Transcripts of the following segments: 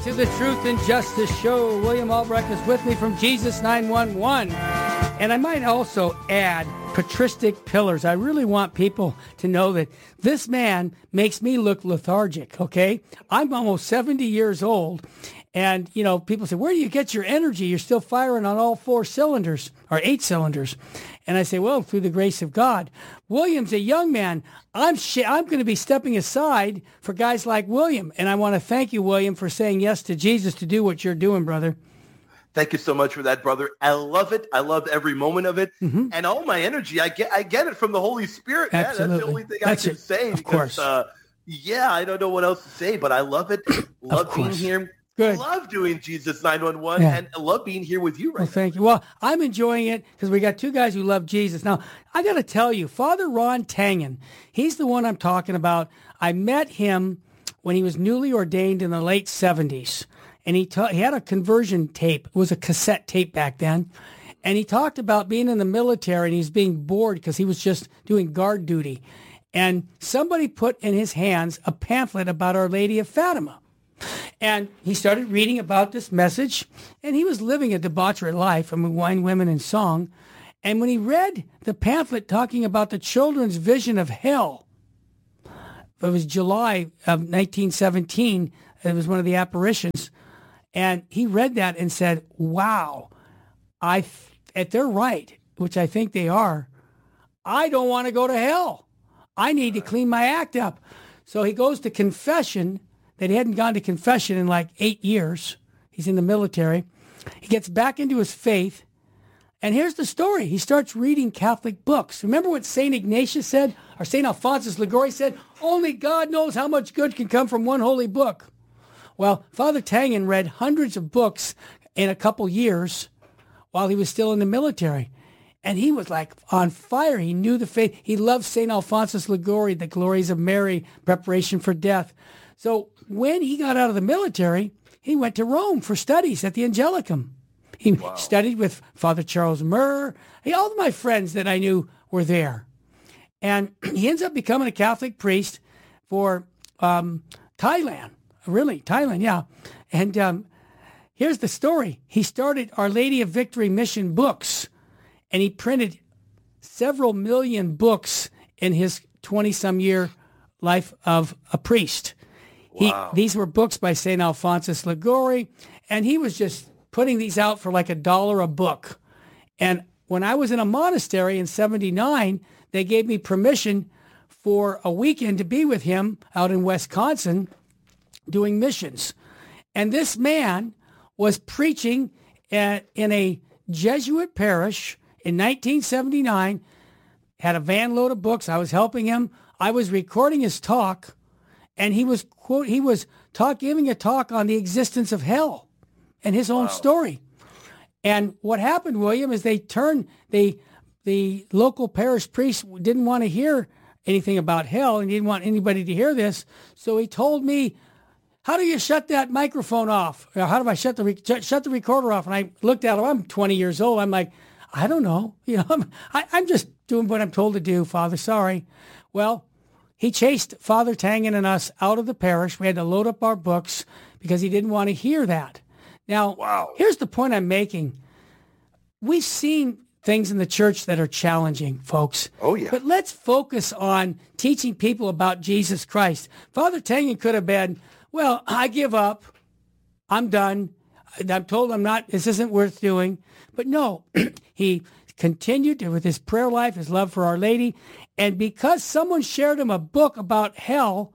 to the Truth and Justice Show. William Albrecht is with me from Jesus 911. And I might also add patristic pillars. I really want people to know that this man makes me look lethargic, okay? I'm almost 70 years old. And, you know, people say, where do you get your energy? You're still firing on all 4 cylinders or 8 cylinders. And I say, well, through the grace of God. William's a young man. I'm going to be stepping aside for guys like William. And I want to thank you, William, for saying yes to Jesus to do what you're doing, brother. Thank you so much for that, brother. I love it. I love every moment of it. Mm-hmm. And all my energy, I get it from the Holy Spirit, man. Absolutely. That's the only thing I can say. Of course. Yeah, I don't know what else to say, but I love it. Love being here. Good. Love doing Jesus 911 and I love being here with you right now. Thank you. Well, I'm enjoying it because we got 2 guys who love Jesus. Now, I got to tell you, Father Ron Tangen, he's the one I'm talking about. I met him when he was newly ordained in the late 70s. And he had a conversion tape. It was a cassette tape back then. And he talked about being in the military and he's being bored because he was just doing guard duty. And somebody put in his hands a pamphlet about Our Lady of Fatima. And he started reading about this message, and he was living a debaucherate life, wine, women, and song. And when he read the pamphlet talking about the children's vision of hell, it was July of 1917, it was one of the apparitions, and he read that and said, wow, if they're right, which I think they are, I don't want to go to hell. I need to clean my act up. So he goes to confession. That he hadn't gone to confession in like 8 years. He's in the military. He gets back into his faith. And here's the story. He starts reading Catholic books. Remember what St. Ignatius said, or St. Alphonsus Liguori said? Only God knows how much good can come from one holy book. Well, Father Tangen read hundreds of books in a couple years while he was still in the military. And he was like on fire. He knew the faith. He loved St. Alphonsus Liguori, the glories of Mary, preparation for death. So when he got out of the military, he went to Rome for studies at the Angelicum. He studied with Father Charles Murr. All of my friends that I knew were there. And he ends up becoming a Catholic priest for Thailand. Really, Thailand, yeah. And here's the story. He started Our Lady of Victory Mission books, and he printed several million books in his 20-some year life of a priest. These were books by St. Alphonsus Liguori, and he was just putting these out for like $1 a book. And when I was in a monastery in 79, they gave me permission for a weekend to be with him out in Wisconsin doing missions. And this man was preaching in a Jesuit parish in 1979, had a van load of books. I was helping him. I was recording his talk. And he was giving a talk on the existence of hell and his own story. And what happened, William, is the local parish priest didn't want to hear anything about hell and he didn't want anybody to hear this. So he told me, how do you shut that microphone off? Or how do I shut the recorder off? And I looked at him. I'm 20 years old. I'm like, I don't know. You know, I'm just doing what I'm told to do, Father. Sorry. Well, he chased Father Tangen and us out of the parish. We had to load up our books because he didn't want to hear that. Now, Here's the point I'm making. We've seen things in the church that are challenging, folks. Oh, yeah. But let's focus on teaching people about Jesus Christ. Father Tangen could have been, well, I give up. I'm done. I'm told this isn't worth doing. But no, he continued with his prayer life, his love for Our Lady. And because someone shared him a book about hell,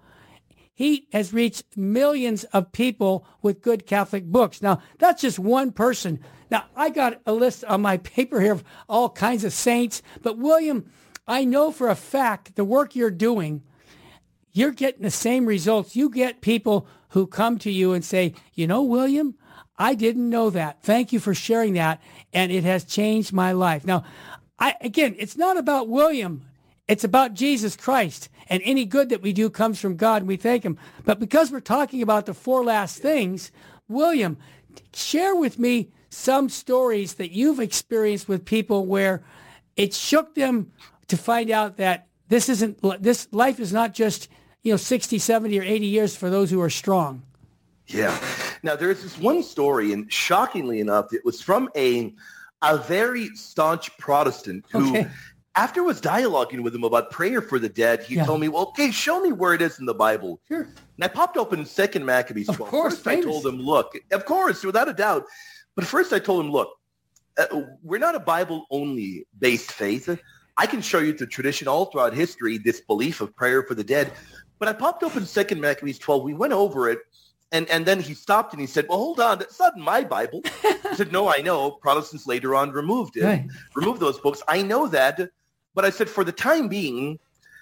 he has reached millions of people with good Catholic books. Now, that's just one person. Now, I got a list on my paper here of all kinds of saints. But, William, I know for a fact the work you're doing, you're getting the same results. You get people who come to you and say, you know, William, I didn't know that. Thank you for sharing that, and it has changed my life. Now, again, it's not about William. It's about Jesus Christ, and any good that we do comes from God, and we thank him. But because we're talking about the 4 last things, William, share with me some stories that you've experienced with people where it shook them to find out that this life is not just, 60, 70, or 80 years for those who are strong. Yeah. Now, there's this one story, and shockingly enough, it was from a very staunch Protestant who, after I was dialoguing with him about prayer for the dead, he told me, well, okay, show me where it is in the Bible. Sure. And I popped open 2 Maccabees 12. Of course, first, I told him, look, of course, without a doubt. But first I told him, look, we're not a Bible-only based faith. I can show you the tradition all throughout history, this belief of prayer for the dead. But I popped open 2 Maccabees 12. We went over it. And then he stopped and he said, well, hold on, that's not in my Bible. I said, no, I know. Protestants later on removed it, removed those books. I know that. But I said, for the time being,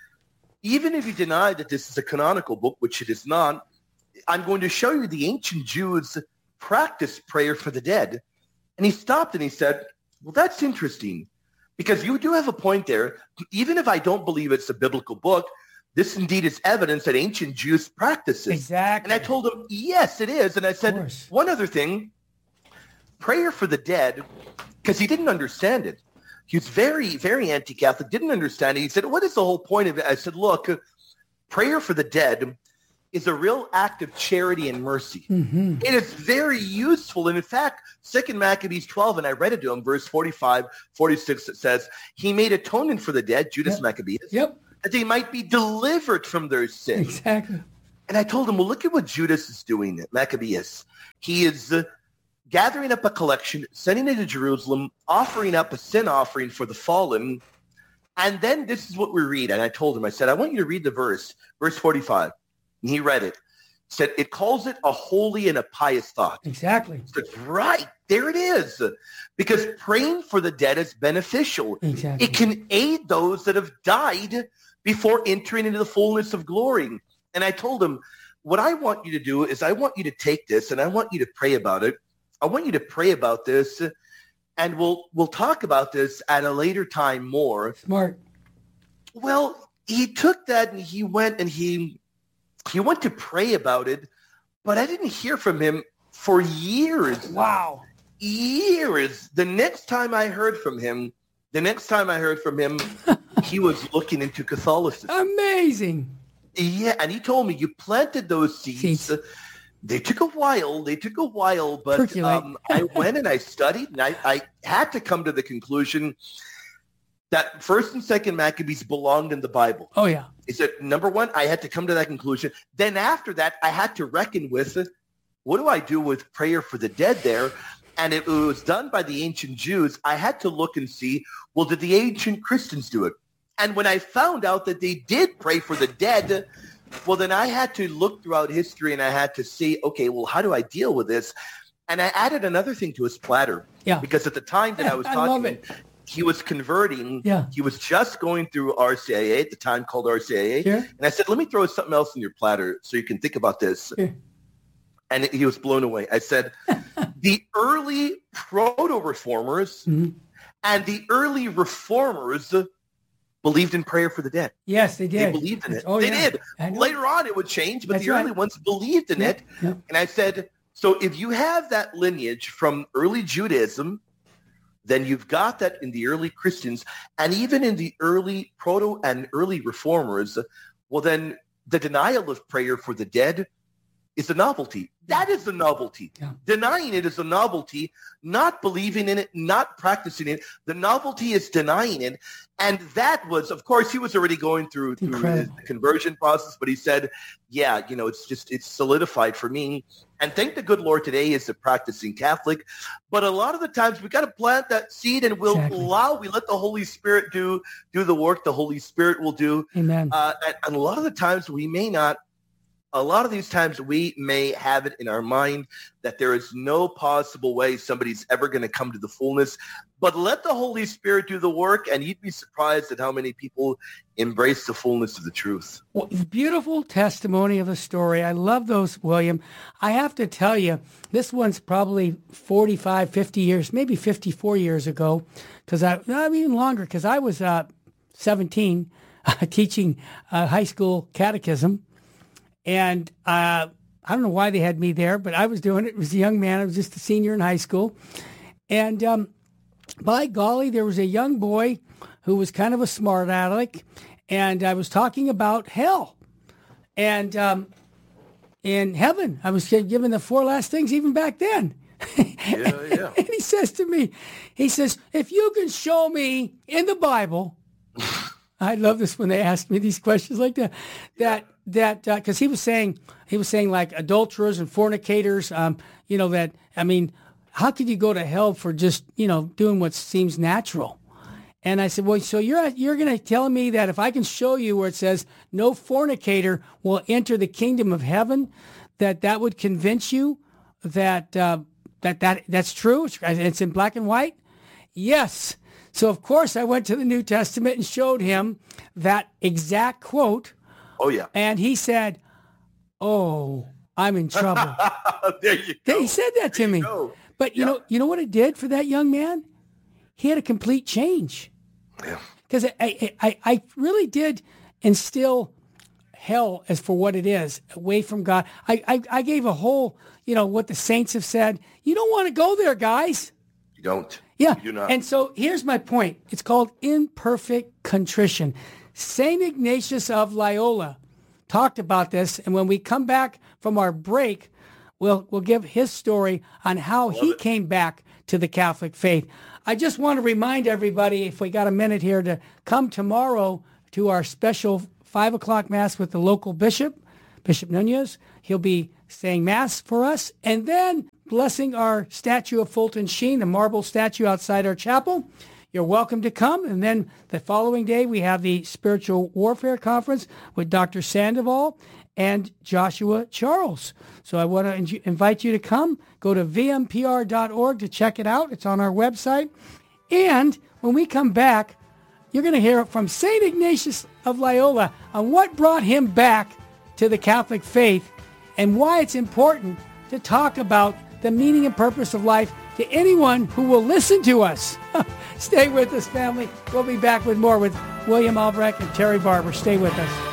even if you deny that this is a canonical book, which it is not, I'm going to show you the ancient Jews practice prayer for the dead. And he stopped and he said, well, that's interesting because you do have a point there. Even if I don't believe it's a biblical book, this indeed is evidence that ancient Jews practice it. Exactly. And I told him, yes, it is. And I said, one other thing, prayer for the dead, because he didn't understand it. He was very, very anti-Catholic, didn't understand it. He said, what is the whole point of it? I said, look, prayer for the dead is a real act of charity and mercy. Mm-hmm. It is very useful. And in fact, 2 Maccabees 12, and I read it to him, verse 45, 46, it says, he made atonement for the dead, Judas Maccabeus, that they might be delivered from their sins. Exactly. And I told him, well, look at what Judas is doing at Maccabeus. He is gathering up a collection, sending it to Jerusalem, offering up a sin offering for the fallen. And then this is what we read. And I told him, I said, I want you to read the verse 45. And he read it. Said, it calls it a holy and a pious thought. Exactly. Said, right. There it is. Because praying for the dead is beneficial. Exactly. It can aid those that have died before entering into the fullness of glory. And I told him, what I want you to do is I want you to take this and I want you to pray about it. I want you to pray about this, and we'll talk about this at a later time more. Smart. Well, he took that and he went and he went to pray about it, but I didn't hear from him for years. Wow. Years. The next time I heard from him, he was looking into Catholicism. Amazing. Yeah, and he told me, you planted those seeds. They took a while, but I went and I studied, and I had to come to the conclusion that 1st and 2nd Maccabees belonged in the Bible. Oh, yeah. He said, number one, I had to come to that conclusion. Then after that, I had to reckon with, what do I do with prayer for the dead there? And it was done by the ancient Jews. I had to look and see, well, did the ancient Christians do it? And when I found out that they did pray for the dead, well, then I had to look throughout history and I had to see, okay, well, how do I deal with this? And I added another thing to his platter. Yeah. Because at the time that I was talking, he was converting. Yeah. He was just going through RCIA at the time, called RCIA. Sure. And I said, let me throw something else in your platter so you can think about this. Sure. And he was blown away. I said, the early proto-reformers and the early reformers believed in prayer for the dead. Yes, they did. They believed in it. Oh, they did. Later on, it would change, but the early ones believed in it. Yeah. And I said, so if you have that lineage from early Judaism, then you've got that in the early Christians, and even in the early proto and early reformers, well, then the denial of prayer for the dead is a novelty. That is the novelty. Yeah. Denying it is a novelty, not believing in it, not practicing it. The novelty is denying it. And that was, of course, he was already going through his conversion process, but he said, yeah, it's solidified for me. And thank the good Lord today is a practicing Catholic. But a lot of the times we got to plant that seed and we let the Holy Spirit do the work the Holy Spirit will do. Amen. And a lot of the times we may not. A lot of these times we may have it in our mind that there is no possible way somebody's ever going to come to the fullness, but let the Holy Spirit do the work, and you'd be surprised at how many people embrace the fullness of the truth. Well, beautiful testimony of the story. I love those, William. I have to tell you, this one's probably 45, 50 years, maybe 54 years ago, because even longer, because I was 17 teaching high school catechism. And I don't know why they had me there, but I was doing it. It was a young man. I was just a senior in high school. And by golly, there was a young boy who was kind of a smart aleck. And I was talking about hell. And in heaven. I was given the 4 last things even back then. Yeah. And he says to me, he says, if you can show me in the Bible, I love this when they ask me these questions like that, because he was saying like adulterers and fornicators, how could you go to hell for just, doing what seems natural? And I said, well, so you're going to tell me that if I can show you where it says no fornicator will enter the kingdom of heaven, that would convince you that that's true? It's in black and white? Yes. So, of course, I went to the New Testament and showed him that exact quote. Oh, yeah. And he said, oh, I'm in trouble. There you go. He said that to me. But you know what it did for that young man? He had a complete change. Yeah. Because I really did instill hell as for what it is, away from God. I gave a whole, what the saints have said. You don't want to go there, guys. You don't. Yeah. You do not. And so here's my point. It's called imperfect contrition. St. Ignatius of Loyola talked about this. And when we come back from our break, we'll give his story on how he came back to the Catholic faith. I just want to remind everybody, if we got a minute here, to come tomorrow to our special 5 o'clock Mass with the local bishop, Bishop Nunez. He'll be saying Mass for us and then blessing our statue of Fulton Sheen, the marble statue outside our chapel. You're welcome to come. And then the following day, we have the Spiritual Warfare Conference with Dr. Sandoval and Joshua Charles. So I want to invite you to come. Go to vmpr.org to check it out. It's on our website. And when we come back, you're going to hear from St. Ignatius of Loyola on what brought him back to the Catholic faith and why it's important to talk about the meaning and purpose of life to anyone who will listen to us. Stay with us, family. We'll be back with more with William Albrecht and Terry Barber. Stay with us.